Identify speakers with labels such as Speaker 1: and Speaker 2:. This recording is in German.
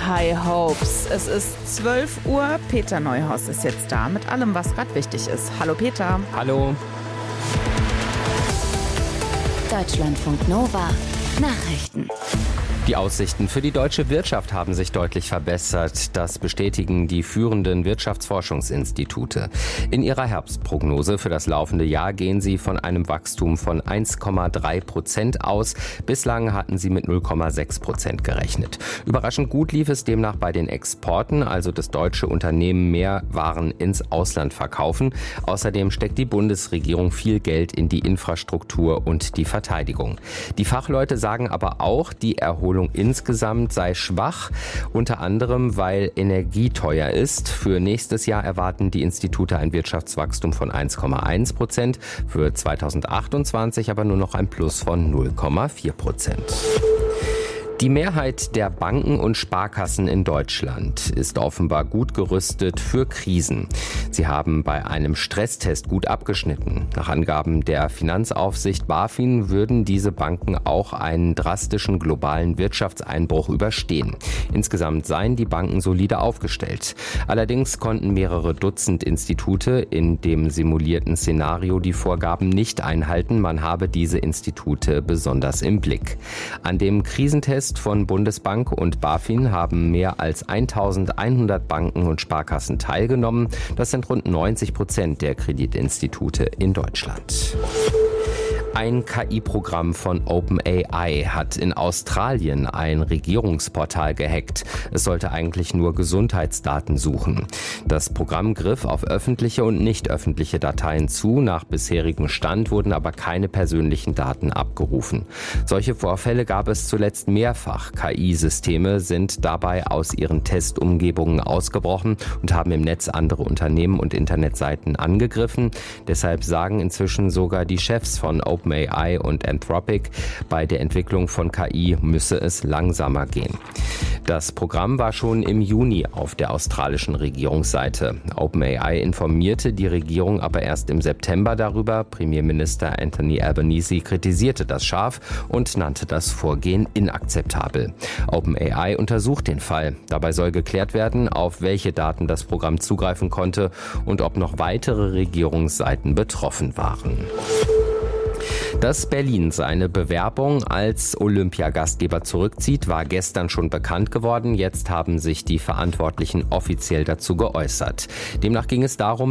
Speaker 1: High Hopes. Es ist 12 Uhr. Peter Neuhaus ist jetzt da mit allem, was gerade wichtig ist. Hallo Peter.
Speaker 2: Hallo.
Speaker 3: Deutschlandfunk Nova. Nachrichten.
Speaker 2: Die Aussichten für die deutsche Wirtschaft haben sich deutlich verbessert. Das bestätigen die führenden Wirtschaftsforschungsinstitute. In ihrer Herbstprognose für das laufende Jahr gehen sie von einem Wachstum von 1,3% aus. Bislang hatten sie mit 0,6% gerechnet. Überraschend gut lief es demnach bei den Exporten, also dass deutsche Unternehmen mehr Waren ins Ausland verkaufen. Außerdem steckt die Bundesregierung viel Geld in die Infrastruktur und die Verteidigung. Die Fachleute sagen aber auch, die Erholung insgesamt sei schwach, unter anderem, weil Energie teuer ist. Für nächstes Jahr erwarten die Institute ein Wirtschaftswachstum von 1,1%, für 2028 aber nur noch ein Plus von 0,4%. Die Mehrheit der Banken und Sparkassen in Deutschland ist offenbar gut gerüstet für Krisen. Sie haben bei einem Stresstest gut abgeschnitten. Nach Angaben der Finanzaufsicht BaFin würden diese Banken auch einen drastischen globalen Wirtschaftseinbruch überstehen. Insgesamt seien die Banken solide aufgestellt. Allerdings konnten mehrere Dutzend Institute in dem simulierten Szenario die Vorgaben nicht einhalten. Man habe diese Institute besonders im Blick. An dem Krisentest von Bundesbank und BaFin haben mehr als 1100 Banken und Sparkassen teilgenommen. Das sind rund 90% der Kreditinstitute in Deutschland. Ein KI-Programm von OpenAI hat in Australien ein Regierungsportal gehackt. Es sollte eigentlich nur Gesundheitsdaten suchen. Das Programm griff auf öffentliche und nicht öffentliche Dateien zu. Nach bisherigem Stand wurden aber keine persönlichen Daten abgerufen. Solche Vorfälle gab es zuletzt mehrfach. KI-Systeme sind dabei aus ihren Testumgebungen ausgebrochen und haben im Netz andere Unternehmen und Internetseiten angegriffen. Deshalb sagen inzwischen sogar die Chefs von OpenAI und Anthropic, bei der Entwicklung von KI müsse es langsamer gehen. Das Programm war schon im Juni auf der australischen Regierungsseite. OpenAI informierte die Regierung aber erst im September darüber. Premierminister Anthony Albanese kritisierte das scharf und nannte das Vorgehen inakzeptabel. OpenAI untersucht den Fall. Dabei soll geklärt werden, auf welche Daten das Programm zugreifen konnte und ob noch weitere Regierungsseiten betroffen waren. Dass Berlin seine Bewerbung als Olympiagastgeber zurückzieht, war gestern schon bekannt geworden. Jetzt haben sich die Verantwortlichen offiziell dazu geäußert. Demnach ging es darum,